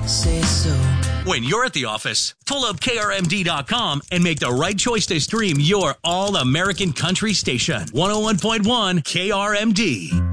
say so. When you're at the office, pull up KRMD.com and make the right choice to stream your all-American country station. 101.1 KRMD.